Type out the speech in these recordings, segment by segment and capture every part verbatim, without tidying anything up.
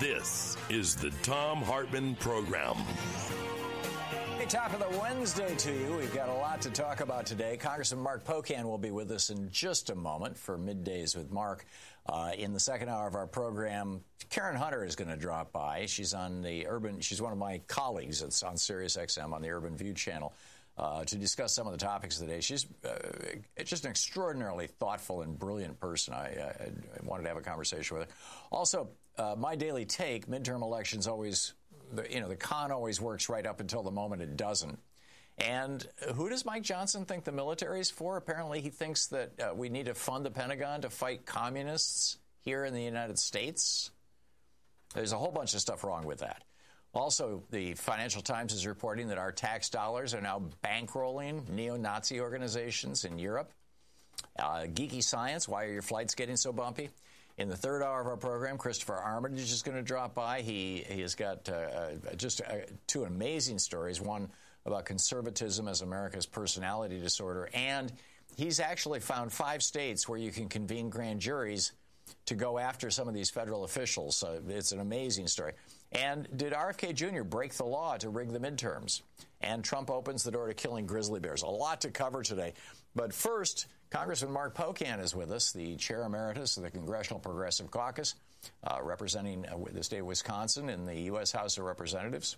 This is the Thom Hartmann Program. Hey, top of the Wednesday to you. We've got a lot to talk about today. Congressman Mark Pocan will be with us in just a moment for Middays with Mark. Uh, in the second hour of our program, Karen Hunter is going to drop by. She's on the Urban. She's one of my colleagues. It's on Sirius X M on the Urban View channel. Uh, to discuss some of the topics of the day. She's uh, just an extraordinarily thoughtful and brilliant person. I, I, I wanted to have a conversation with her. Also, uh, my daily take, midterm elections always, the, you know, the con always works right up until the moment it doesn't. And who does Mike Johnson think the military is for? Apparently he thinks that uh, we need to fund the Pentagon to fight communists here in the United States. There's a whole bunch of stuff wrong with that. Also, the Financial Times is reporting that our tax dollars are now bankrolling neo-Nazi organizations in Europe. Uh, geeky science, why are your flights getting so bumpy? In the third hour of our program, Christopher Armitage is going to drop by. He, he has got uh, just uh, two amazing stories, one about conservatism as America's personality disorder, and he's actually found five states where you can convene grand juries to go after some of these federal officials. Uh, it's an amazing story. And did R F K Junior break the law to rig the midterms? And Trump opens the door to killing grizzly bears. A lot to cover today. But first, Congressman Mark Pocan is with us, the chair emeritus of the Congressional Progressive Caucus, uh, representing uh, the state of Wisconsin in the U S House of Representatives.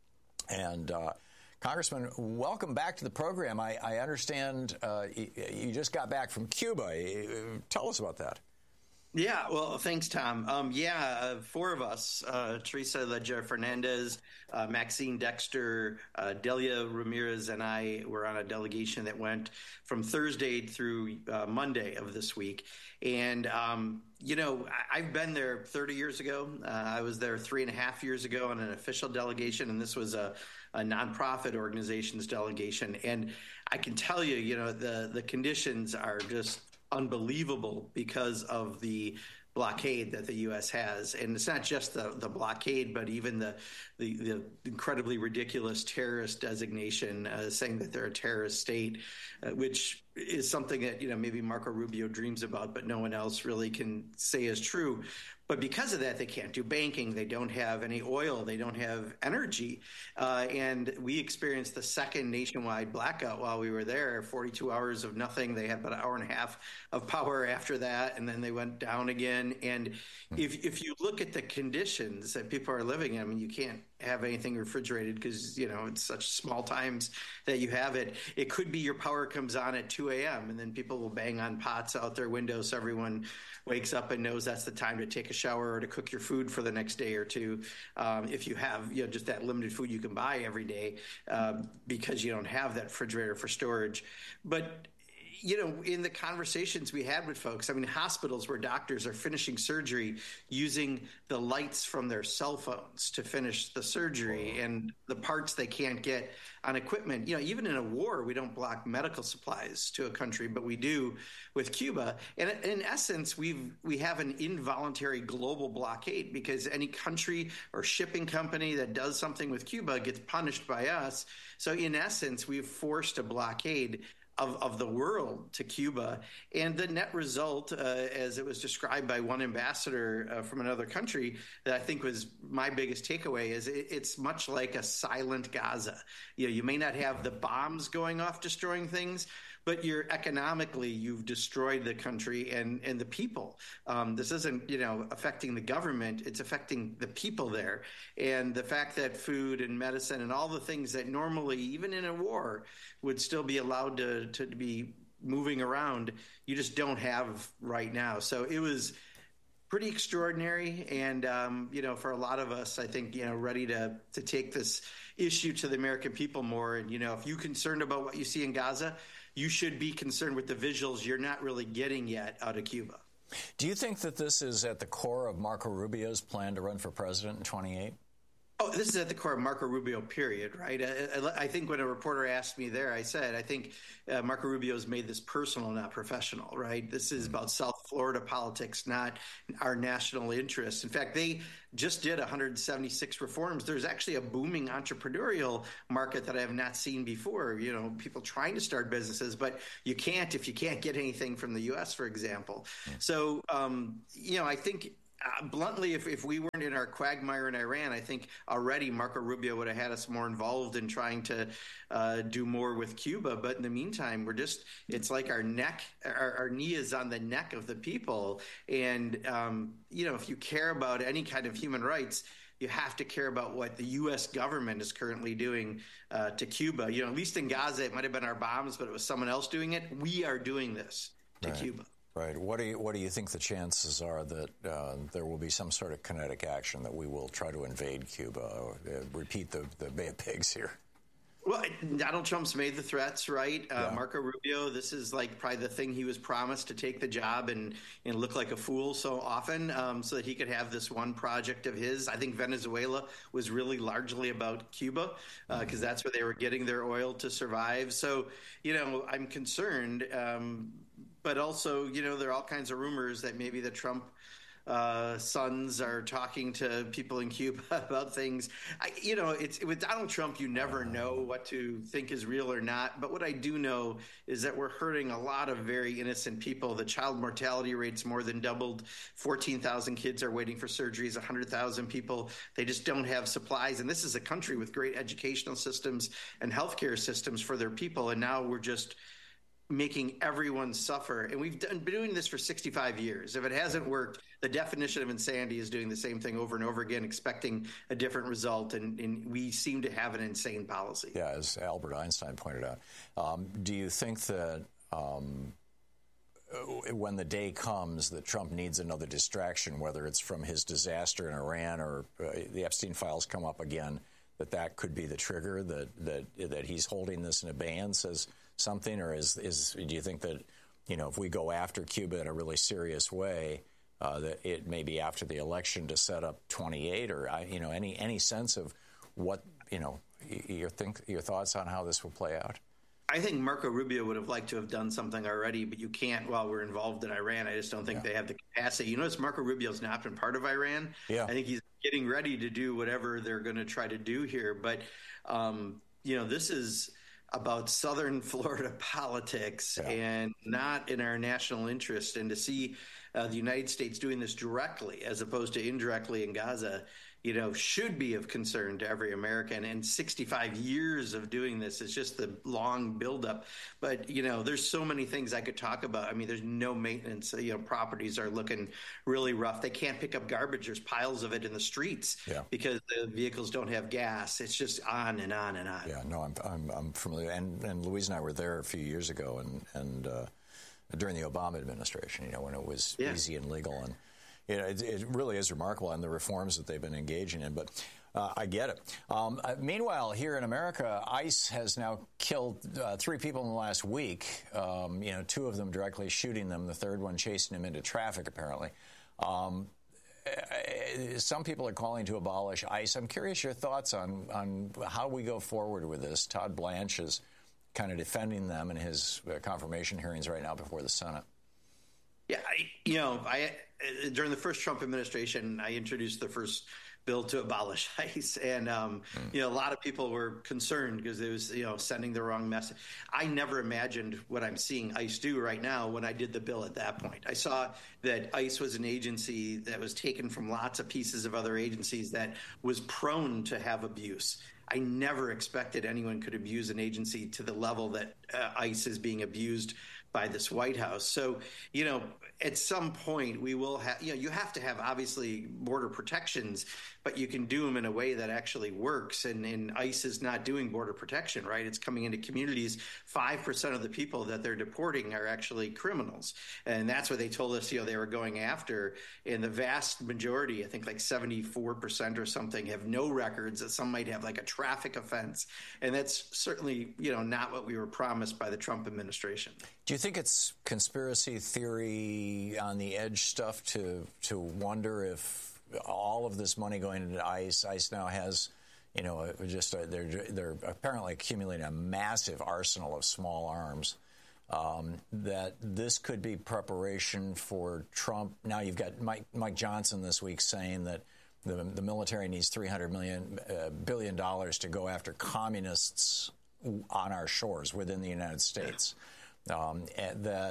And uh, Congressman, welcome back to the program. I, I understand uh, you just got back from Cuba. Tell us about that. Yeah, well, thanks, Tom. Um, yeah, uh, four of us, uh, Teresa Leger Fernandez, uh, Maxine Dexter, uh, Delia Ramirez, and I were on a delegation that went from Thursday through uh, Monday of this week. And, um, you know, I- I've been there thirty years ago. Uh, I was there three and a half years ago on an official delegation, and this was a, a nonprofit organization's delegation. And I can tell you, you know, the, the conditions are just unbelievable because of the blockade that the U S has. And it's not just the, the blockade, but even the, the, the incredibly ridiculous terrorist designation, uh, saying that they're a terrorist state, uh, which is something that, you know, maybe Marco Rubio dreams about, but no one else really can say is true. But because of that, they can't do banking. They don't have any oil. They don't have energy. Uh, and we experienced the second nationwide blackout while we were there, forty-two hours of nothing. They had about an hour and a half of power after that, and then they went down again. And if if you look at the conditions that people are living in, I mean, you can't have anything refrigerated because, you know, it's such small times that you have it. It could be your power comes on at two a.m. and then people will bang on pots out their windows so everyone wakes up and knows that's the time to take a shower or to cook your food for the next day or two. Um, if you have, you know, just that limited food you can buy every day uh, because you don't have that refrigerator for storage. But you know, in the conversations we had with folks, I mean, hospitals where doctors are finishing surgery using the lights from their cell phones to finish the surgery and the parts they can't get on equipment. You know, even in a war, we don't block medical supplies to a country, but we do with Cuba. And in essence, we've we have an involuntary global blockade because any country or shipping company that does something with Cuba gets punished by us. So in essence, we've forced a blockade Of, of the world to Cuba. And the net result, uh, as it was described by one ambassador uh, from another country, that I think was my biggest takeaway, is it, it's much like a silent Gaza. You know, you may not have the bombs going off destroying things, but you're economically, you've destroyed the country and, and the people. Um, this isn't, you know, affecting the government, it's affecting the people there. And the fact that food and medicine and all the things that normally, even in a war, would still be allowed to, to be moving around, you just don't have right now. So it was pretty extraordinary. And, um, you know, for a lot of us, I think, you know, ready to, to take this issue to the American people more. And, you know, if you're concerned about what you see in Gaza, you should be concerned with the visuals you're not really getting yet out of Cuba. Do you think that this is at the core of Marco Rubio's plan to run for president in twenty-eight? Oh, this is at the core of Marco Rubio, period, right? I, I think when a reporter asked me there, I said, I think uh, Marco Rubio's made this personal, not professional, right? This is about South Florida politics, not our national interests. In fact, they just did one hundred seventy-six reforms. There's actually a booming entrepreneurial market that I have not seen before, you know, people trying to start businesses, but you can't if you can't get anything from the U S, for example. So, um, you know, I think uh, bluntly, if, if we weren't in our quagmire in Iran, I think already Marco Rubio would have had us more involved in trying to uh, do more with Cuba. But in the meantime, we're just, it's like our neck, our, our knee is on the neck of the people. And, um, you know, if you care about any kind of human rights, you have to care about what the U S government is currently doing uh, to Cuba. You know, at least in Gaza, it might have been our bombs, but it was someone else doing it. We are doing this to right. Cuba. Right. What do you What do you think the chances are that uh, there will be some sort of kinetic action that we will try to invade Cuba? Or, uh, repeat the the Bay of Pigs here. Well, Donald Trump's made the threats, right? Uh, Yeah. Marco Rubio, this is like probably the thing he was promised to take the job and, and look like a fool so often um, so that he could have this one project of his. I think Venezuela was really largely about Cuba because uh, that's where they were getting their oil to survive. So, you know, I'm concerned. Um, but also, you know, there are all kinds of rumors that maybe the Trump Uh, sons are talking to people in Cuba about things. I, you know, it's with Donald Trump, you never know what to think is real or not. But what I do know is that we're hurting a lot of very innocent people. The child mortality rate's more than doubled. fourteen thousand kids are waiting for surgeries, one hundred thousand people. They just don't have supplies. And this is a country with great educational systems and healthcare systems for their people. And now we're just making everyone suffer. And we've done, been doing this for sixty-five years. If it hasn't worked, the definition of insanity is doing the same thing over and over again, expecting a different result. And, and we seem to have an insane policy. Yeah, as Albert Einstein pointed out. Um, do you think that um, when the day comes that Trump needs another distraction, whether it's from his disaster in Iran or uh, the Epstein files come up again, that that could be the trigger, that that that he's holding this in abeyance as something? Or is is do you think that, you know, if we go after Cuba in a really serious way, uh, that it may be after the election to set up twenty-eight, or you know, any any sense of what, you know, your think your thoughts on how this will play out? I think Marco Rubio would have liked to have done something already, but you can't while we're involved in Iran. I just don't think yeah. they have the capacity. You notice Marco Rubio's not been part of Iran. Yeah. I think he's getting ready to do whatever they're going to try to do here. But, um, you know, this is about Southern Florida politics yeah. and not in our national interest. And to see uh, the United States doing this directly as opposed to indirectly in Gaza, you know, should be of concern to every American. And sixty-five years of doing this is just the long buildup. But, you know, there's so many things I could talk about. I mean, there's no maintenance. You know, properties are looking really rough. They can't pick up garbage. There's piles of it in the streets yeah. because the vehicles don't have gas. It's just on and on and on. Yeah, no, I'm I'm, I'm familiar. And, and Louise and I were there a few years ago and, and uh, during the Obama administration, you know, when it was yeah. easy and legal. And You know, it, it really is remarkable, and the reforms that they've been engaging in. But uh, I get it. Um, uh, meanwhile, here in America, ICE has now killed uh, three people in the last week. Um, you know, two of them directly shooting them, the third one chasing them into traffic, apparently. Um, some people are calling to abolish ICE. I'm curious your thoughts on, on how we go forward with this. Todd Blanche is kind of defending them in his uh, confirmation hearings right now before the Senate. Yeah, I, you know, I during the first Trump administration, I introduced the first bill to abolish ICE, and um, mm. you know, a lot of people were concerned because it was, you know, sending the wrong message. I never imagined what I'm seeing ICE do right now when I did the bill at that point. I saw that ICE was an agency that was taken from lots of pieces of other agencies that was prone to have abuse. I never expected anyone could abuse an agency to the level that uh, ICE is being abused by this White House. So, you know, at some point we will have, you know, you have to have obviously border protections, but you can do them in a way that actually works. And, and ICE is not doing border protection, right? It's coming into communities. five percent of the people that they're deporting are actually criminals. And that's what they told us, you know, they were going after. And the vast majority, I think like seventy-four percent or something, have no records. Some might have like a traffic offense. And that's certainly, you know, not what we were promised by the Trump administration. Do you think it's conspiracy theory on the edge stuff to to wonder if all of this money going into ICE, ICE now has, you know, just a, they're they're apparently accumulating a massive arsenal of small arms, um, that this could be preparation for Trump? Now you've got Mike Mike Johnson this week saying that the the military needs three hundred million uh, billion dollars to go after communists on our shores within the United States. Um, that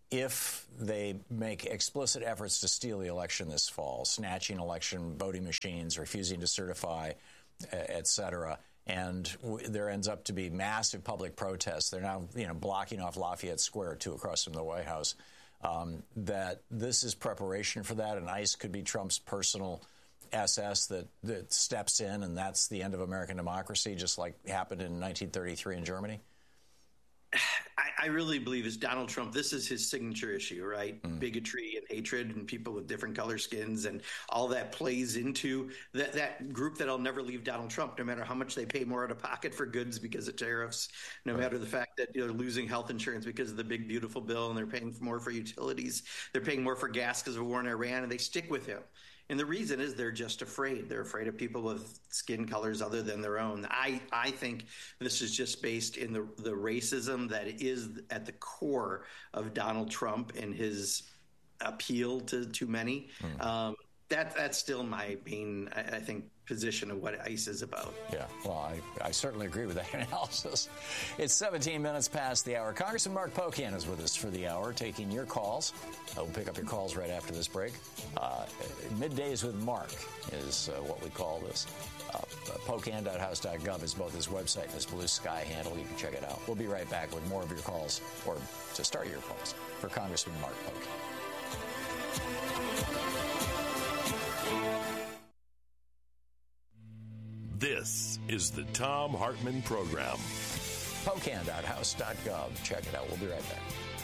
if they make explicit efforts to steal the election this fall, snatching election voting machines, refusing to certify, et cetera, and w- there ends up to be massive public protests. They're now, you know, blocking off Lafayette Square, two across from the White House, um, that this is preparation for that, and ICE could be Trump's personal S S that, that steps in, and that's the end of American democracy, just like happened in nineteen thirty-three in Germany? I, I really believe is Donald Trump. This is his signature issue, right? Mm. Bigotry and hatred and people with different color skins, and all that plays into that, that group that'll never leave Donald Trump, no matter how much they pay more out of pocket for goods because of tariffs, no right. matter the fact that they're losing health insurance because of the big, beautiful bill, and they're paying more for utilities. They're paying more for gas because of the war in Iran, and they stick with him. And the reason is they're just afraid. They're afraid of people with skin colors other than their own. I, I think this is just based in the, the racism that is at the core of Donald Trump and his appeal to too many. Mm. Um, that that's still my main, I, I think, position of what ICE is about. Yeah, well, I, I certainly agree with that analysis. It's seventeen minutes past the hour. Congressman Mark Pocan is with us for the hour, taking your calls. We'll pick up your calls right after this break. Uh, Middays with Mark is uh, what we call this. Uh, Pocan dot house dot gov is both his website and his Blue Sky handle. You can check it out. We'll be right back with more of your calls, or to start your calls, for Congressman Mark Pocan. This is the Thom Hartmann Program. Pocan dot house dot gov. Check it out. We'll be right back.